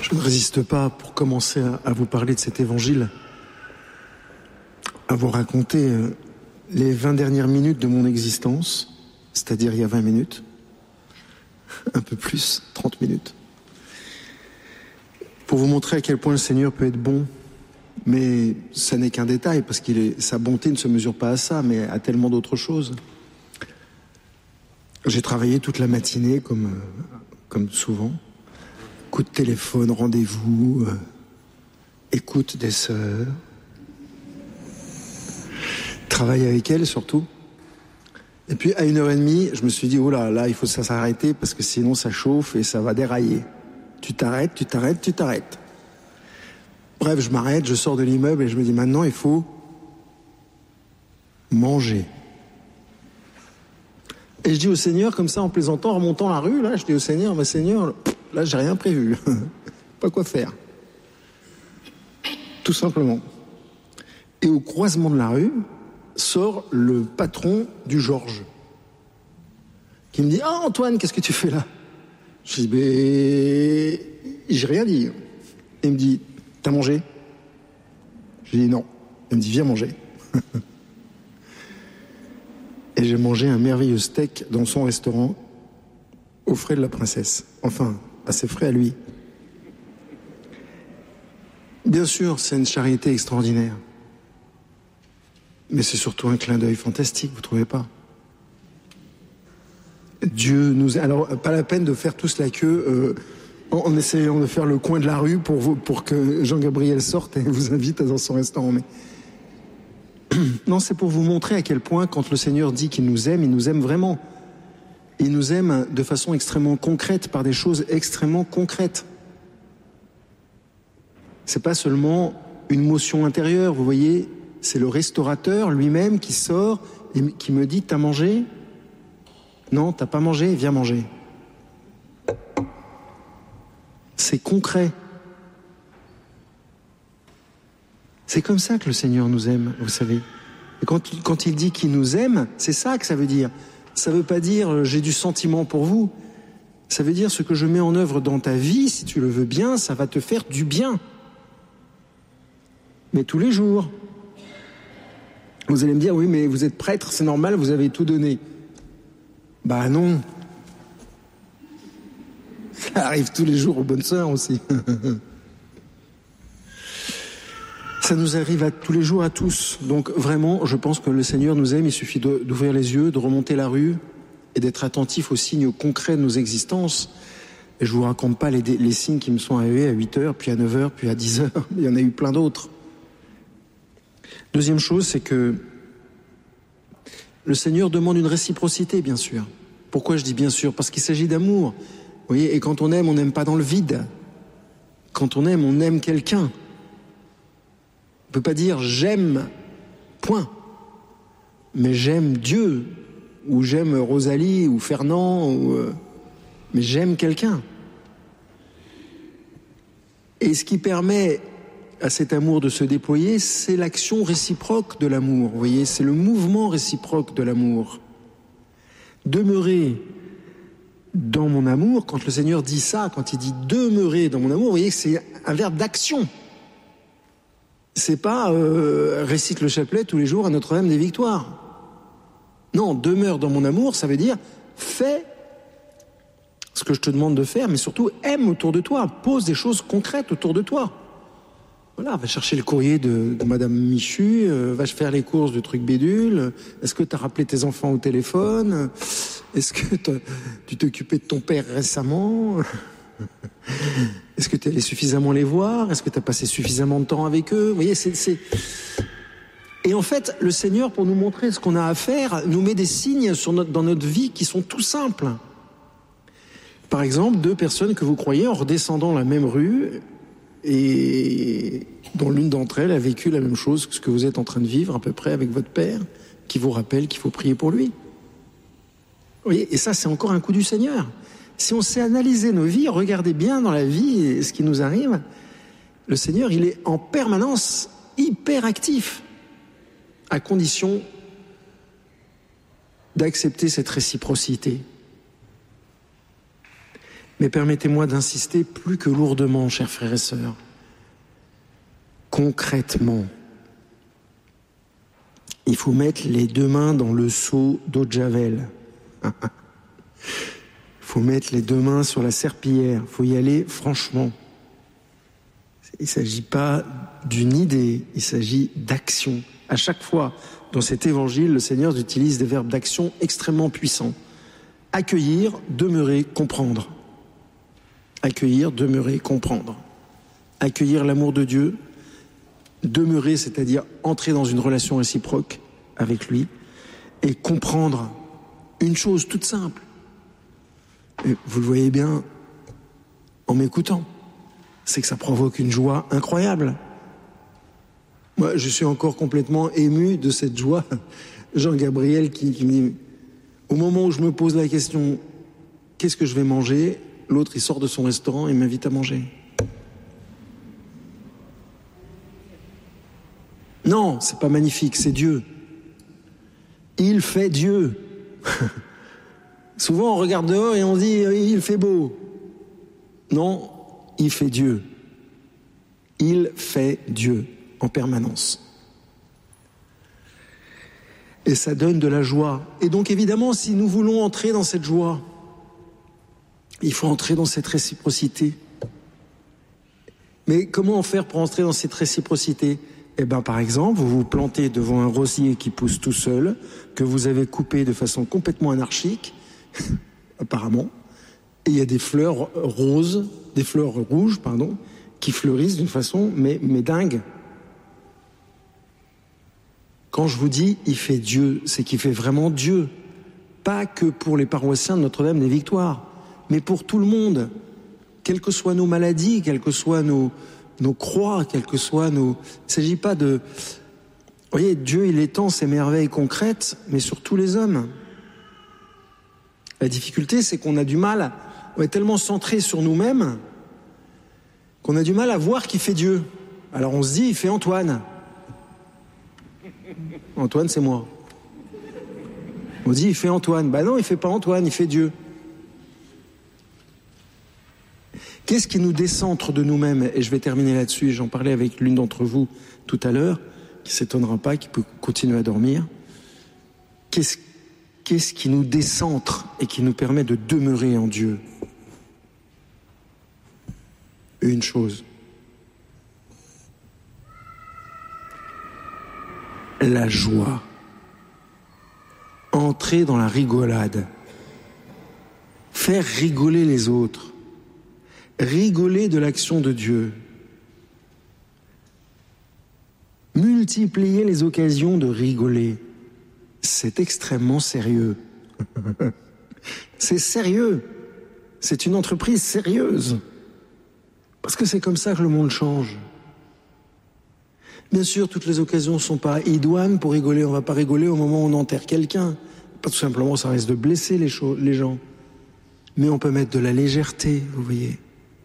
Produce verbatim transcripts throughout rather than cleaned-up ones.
Je ne résiste pas, pour commencer à, à vous parler de cet évangile, à vous raconter euh, les vingt dernières minutes de mon existence, c'est-à-dire il y a vingt minutes, un peu plus, trente minutes, pour vous montrer à quel point le Seigneur peut être bon. Mais ça n'est qu'un détail, parce que sa bonté ne se mesure pas à ça, mais à tellement d'autres choses. J'ai travaillé toute la matinée, comme, euh, comme souvent. Coup de téléphone, rendez-vous, euh, écoute des sœurs. Travail avec elles, surtout. Et puis, à une heure et demie, je me suis dit, oh là, là, il faut ça s'arrêter, parce que sinon ça chauffe et ça va dérailler. Tu t'arrêtes, tu t'arrêtes, tu t'arrêtes. Bref, je m'arrête, je sors de l'immeuble et je me dis maintenant il faut manger. Et je dis au Seigneur, comme ça en plaisantant, en remontant la rue, là, je dis au Seigneur, bah, Seigneur, là j'ai rien prévu, pas quoi faire. Tout simplement. Et au croisement de la rue, sort le patron du Georges, qui me dit, ah Antoine, qu'est-ce que tu fais là? Je dis, ben, j'ai rien dit. Il me dit, t'as mangé? J'ai dit non. Il me dit, viens manger. Et j'ai mangé un merveilleux steak dans son restaurant, aux frais de la princesse. Enfin, à ses frais à lui. Bien sûr, c'est une charité extraordinaire. Mais c'est surtout un clin d'œil fantastique, vous trouvez pas? Dieu nous... Alors, pas la peine de faire tous la queue... Euh, en essayant de faire le coin de la rue pour, vous, pour que Jean-Gabriel sorte et vous invite dans son restaurant. Mais... non, c'est pour vous montrer à quel point, quand le Seigneur dit qu'il nous aime, il nous aime vraiment. Il nous aime de façon extrêmement concrète, par des choses extrêmement concrètes. C'est pas seulement une motion intérieure, vous voyez, c'est le restaurateur lui-même qui sort et qui me dit « T'as mangé ? Non, t'as pas mangé ? Viens manger. » C'est concret. C'est comme ça que le Seigneur nous aime, vous savez. Et quand, quand il dit qu'il nous aime, c'est ça que ça veut dire. Ça ne veut pas dire « j'ai du sentiment pour vous ». Ça veut dire ce que je mets en œuvre dans ta vie, si tu le veux bien, ça va te faire du bien. Mais tous les jours. Vous allez me dire « oui, mais vous êtes prêtre, c'est normal, vous avez tout donné ». Bah non. Ça arrive tous les jours aux bonnes sœurs aussi. Ça nous arrive à tous les jours à tous. Donc vraiment, je pense que le Seigneur nous aime. Il suffit de, d'ouvrir les yeux, de remonter la rue et d'être attentif aux signes concrets de nos existences. Et je vous raconte pas les, les signes qui me sont arrivés à huit heures, puis à neuf heures, puis à dix heures. Il y en a eu plein d'autres. Deuxième chose, c'est que le Seigneur demande une réciprocité, bien sûr. Pourquoi je dis bien sûr? Parce qu'il s'agit d'amour. Vous voyez, et quand on aime, on n'aime pas dans le vide. Quand on aime, on aime quelqu'un. On ne peut pas dire j'aime, point. Mais j'aime Dieu, ou j'aime Rosalie, ou Fernand, ou, euh, mais j'aime quelqu'un. Et ce qui permet à cet amour de se déployer, c'est l'action réciproque de l'amour. Vous voyez, c'est le mouvement réciproque de l'amour. Demeurer dans mon amour, quand le Seigneur dit ça, quand il dit demeurer dans mon amour, vous voyez que c'est un verbe d'action. C'est pas euh, récite le chapelet tous les jours à Notre-Dame des Victoires. Non, demeure dans mon amour, ça veut dire fais ce que je te demande de faire, mais surtout aime autour de toi, pose des choses concrètes autour de toi. Voilà, va chercher le courrier de, de Madame Michu, euh, va faire les courses de trucs bédules. Est-ce que tu as rappelé tes enfants au téléphone? Est-ce que tu t'es occupé de ton père récemment? Est-ce que tu es allé suffisamment les voir? Est-ce que tu as passé suffisamment de temps avec eux? Vous voyez, c'est, c'est... Et en fait, le Seigneur, pour nous montrer ce qu'on a à faire, nous met des signes sur notre, dans notre vie qui sont tout simples. Par exemple, deux personnes que vous croyez en redescendant la même rue et dont l'une d'entre elles a vécu la même chose que ce que vous êtes en train de vivre à peu près avec votre père, qui vous rappelle qu'il faut prier pour lui. Vous voyez, et ça, c'est encore un coup du Seigneur. Si on sait analyser nos vies, regardez bien dans la vie et ce qui nous arrive, le Seigneur, il est en permanence hyper actif, à condition d'accepter cette réciprocité. Mais permettez-moi d'insister plus que lourdement, chers frères et sœurs, concrètement, il faut mettre les deux mains dans le seau d'eau de Javel. Il faut mettre les deux mains sur la serpillière. Il faut y aller franchement. Il ne s'agit pas d'une idée, il s'agit d'action. À chaque fois, dans cet évangile, le Seigneur utilise des verbes d'action extrêmement puissants. Accueillir, demeurer, comprendre. Accueillir, demeurer, comprendre. Accueillir l'amour de Dieu, demeurer, c'est-à-dire entrer dans une relation réciproque avec lui, et comprendre une chose toute simple. Et vous le voyez bien en m'écoutant, c'est que ça provoque une joie incroyable. Moi, je suis encore complètement ému de cette joie. Jean-Gabriel qui, qui me dit, au moment où je me pose la question, qu'est-ce que je vais manger? L'autre, il sort de son restaurant et m'invite à manger. Non, c'est pas magnifique, c'est Dieu. Il fait Dieu. Souvent, on regarde dehors et on dit, il fait beau. Non, il fait Dieu. Il fait Dieu en permanence. Et ça donne de la joie. Et donc, évidemment, si nous voulons entrer dans cette joie, il faut entrer dans cette réciprocité. Mais comment faire pour entrer dans cette réciprocité? Eh bien, par exemple, vous vous plantez devant un rosier qui pousse tout seul, que vous avez coupé de façon complètement anarchique, apparemment, et il y a des fleurs roses, des fleurs rouges, pardon, qui fleurissent d'une façon, mais, mais dingue. Quand je vous dis, il fait Dieu, c'est qu'il fait vraiment Dieu. Pas que pour les paroissiens de Notre-Dame des Victoires, mais pour tout le monde. Quelles que soient nos maladies, quelles que soient nos, nos croix, quelles que soient nos... Il ne s'agit pas de... Vous voyez, Dieu, il étend ses merveilles concrètes, mais sur tous les hommes. La difficulté, c'est qu'on a du mal, on est tellement centré sur nous-mêmes, qu'on a du mal à voir qui fait Dieu. Alors on se dit, il fait Antoine. Antoine, c'est moi. On dit, il fait Antoine. Ben non, il fait pas Antoine, il fait Dieu. Qu'est-ce qui nous décentre de nous-mêmes? Et je vais terminer là-dessus, et j'en parlais avec l'une d'entre vous tout à l'heure, qui ne s'étonnera pas, qui peut continuer à dormir. Qu'est-ce, qu'est-ce qui nous décentre et qui nous permet de demeurer en Dieu? Une chose. La joie. Entrer dans la rigolade. Faire rigoler les autres. Rigoler de l'action de Dieu. Multiplier les occasions de rigoler. C'est extrêmement sérieux. C'est sérieux. C'est une entreprise sérieuse. Parce que c'est comme ça que le monde change. Bien sûr, toutes les occasions ne sont pas idoines pour rigoler. On ne va pas rigoler au moment où on enterre quelqu'un. Pas tout simplement, ça risque de blesser les, cho- les gens. Mais on peut mettre de la légèreté, vous voyez.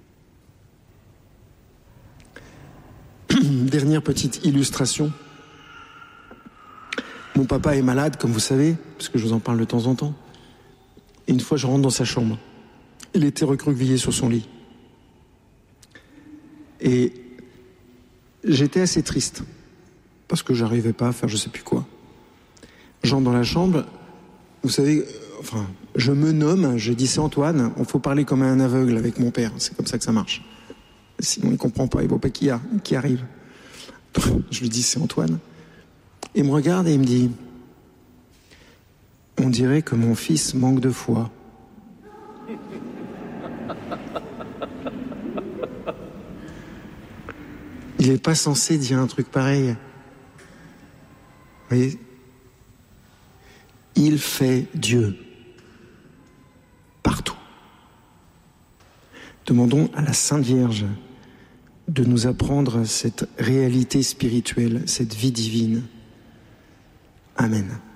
Dernière petite illustration. Mon papa est malade, comme vous savez, parce que je vous en parle de temps en temps. Et une fois, je rentre dans sa chambre. Il était recroquevillé sur son lit. Et j'étais assez triste, parce que j'arrivais pas à faire je sais plus quoi. J'entre dans la chambre, vous savez, enfin, je me nomme, je dis c'est Antoine, il faut parler comme un aveugle avec mon père, c'est comme ça que ça marche. Sinon il comprend pas, il voit pas qui, a, qui arrive. Je lui dis c'est Antoine. Il me regarde et il me dit, on dirait que mon fils manque de foi. Il n'est pas censé dire un truc pareil. Vous voyez ? Il fait Dieu. Partout. Demandons à la Sainte Vierge de nous apprendre cette réalité spirituelle, cette vie divine. Amen.